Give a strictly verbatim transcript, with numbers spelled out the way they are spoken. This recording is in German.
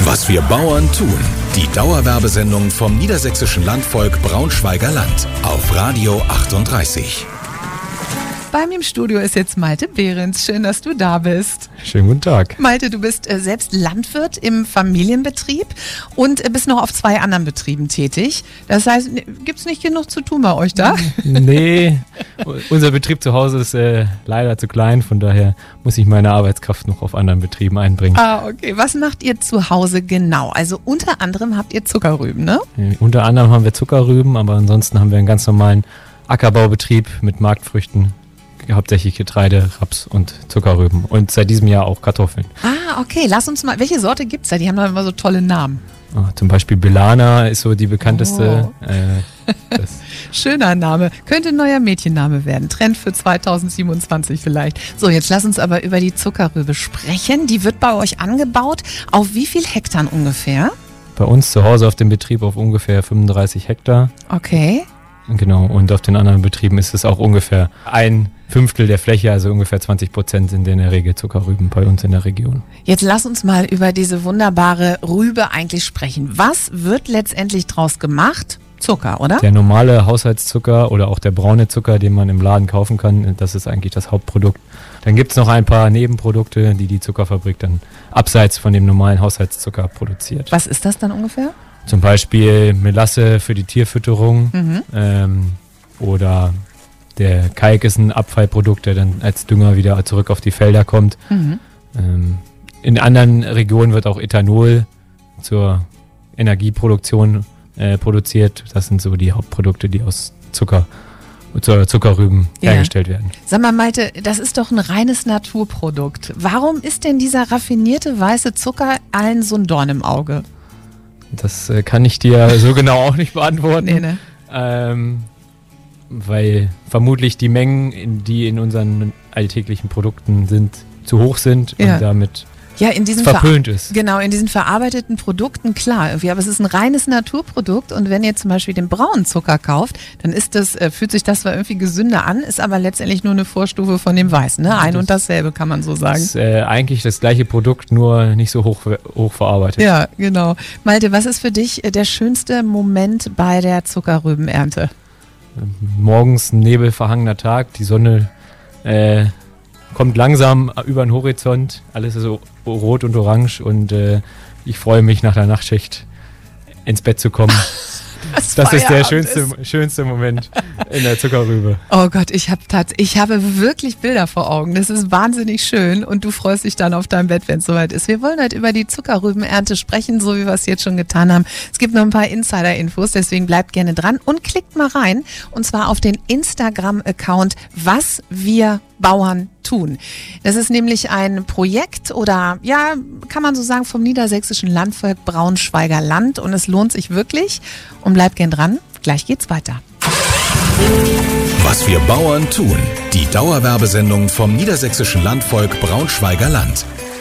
Was wir Bauern tun. Die Dauerwerbesendung vom Niedersächsischen Landvolk Braunschweiger Land auf Radio achtunddreißig. Bei mir im Studio ist jetzt Malte Behrens. Schön, dass du da bist. Schönen guten Tag. Malte, du bist äh, selbst Landwirt im Familienbetrieb und äh, bist noch auf zwei anderen Betrieben tätig. Das heißt, gibt es nicht genug zu tun bei euch da? Nee, unser Betrieb zu Hause ist äh, leider zu klein. Von daher muss ich meine Arbeitskraft noch auf anderen Betrieben einbringen. Ah, okay. Was macht ihr zu Hause genau? Also unter anderem habt ihr Zuckerrüben, ne? Äh, unter anderem haben wir Zuckerrüben, aber ansonsten haben wir einen ganz normalen Ackerbaubetrieb mit Marktfrüchten. Hauptsächlich Getreide, Raps und Zuckerrüben und seit diesem Jahr auch Kartoffeln. Ah, okay. Lass uns mal, welche Sorte gibt es da? Die haben doch immer so tolle Namen. Oh, zum Beispiel Belana ist so die bekannteste. Oh. Äh, das Schöner Name. Könnte ein neuer Mädchenname werden. Trend für zweitausendsiebenundzwanzig vielleicht. So, jetzt lass uns aber über die Zuckerrübe sprechen. Die wird bei euch angebaut. Auf wie viel Hektar ungefähr? Bei uns zu Hause auf dem Betrieb auf ungefähr fünfunddreißig Hektar. Okay. Genau, und auf den anderen Betrieben ist es auch ungefähr ein Fünftel der Fläche, also ungefähr zwanzig Prozent sind in der Regel Zuckerrüben bei uns in der Region. Jetzt lass uns mal über diese wunderbare Rübe eigentlich sprechen. Was wird letztendlich draus gemacht? Zucker, oder? Der normale Haushaltszucker oder auch der braune Zucker, den man im Laden kaufen kann, das ist eigentlich das Hauptprodukt. Dann gibt es noch ein paar Nebenprodukte, die die Zuckerfabrik dann abseits von dem normalen Haushaltszucker produziert. Was ist das dann ungefähr? Zum Beispiel Melasse für die Tierfütterung mhm. ähm, oder der Kalk ist ein Abfallprodukt, der dann als Dünger wieder zurück auf die Felder kommt. Mhm. Ähm, in anderen Regionen wird auch Ethanol zur Energieproduktion äh, produziert. Das sind so die Hauptprodukte, die aus Zucker oder Zuckerrüben ja. hergestellt werden. Sag mal, Malte, das ist doch ein reines Naturprodukt. Warum ist denn dieser raffinierte weiße Zucker allen so ein Dorn im Auge? Das äh, kann ich dir so genau auch nicht beantworten. Nee, ne? ähm, weil vermutlich die Mengen, in, die in unseren alltäglichen Produkten sind, zu hoch sind ja. und damit ja, in diesen verpönt ist. Genau, in diesen verarbeiteten Produkten, klar, irgendwie, aber es ist ein reines Naturprodukt und wenn ihr zum Beispiel den braunen Zucker kauft, dann ist das, äh, fühlt sich das zwar irgendwie gesünder an, ist aber letztendlich nur eine Vorstufe von dem Weißen, ne? Ein das und dasselbe, kann man so sagen. Ist äh, eigentlich das gleiche Produkt, nur nicht so hoch, hoch verarbeitet. Ja, genau. Malte, was ist für dich der schönste Moment bei der Zuckerrübenernte? Morgens ein nebelverhangener Tag, die Sonne äh, kommt langsam über den Horizont, alles ist so rot und orange und äh, ich freue mich nach der Nachtschicht ins Bett zu kommen. Das, das ist der schönste, ist. schönste Moment in der Zuckerrübe. Oh Gott, ich, hab tats- ich habe wirklich Bilder vor Augen. Das ist wahnsinnig schön und du freust dich dann auf dein Bett, wenn es soweit ist. Wir wollen heute über die Zuckerrübenernte sprechen, so wie wir es jetzt schon getan haben. Es gibt noch ein paar Insider-Infos, deswegen bleibt gerne dran und klickt mal rein. Und zwar auf den Instagram-Account Was wir Bauern tun. Das ist nämlich ein Projekt oder ja, kann man so sagen, vom Niedersächsischen Landvolk Braunschweiger Land und es lohnt sich wirklich und bleibt gern dran. Gleich geht's weiter. Was wir Bauern tun. Die Dauerwerbesendung vom Niedersächsischen Landvolk Braunschweiger Land